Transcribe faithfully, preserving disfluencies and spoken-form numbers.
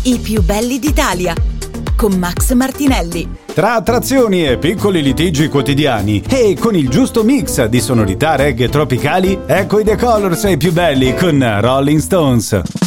I più belli d'Italia, con Max Martinelli. Tra attrazioni e piccoli litigi quotidiani e con il giusto mix di sonorità reggae tropicali, ecco i The Colors ai più belli con Rolling Stones.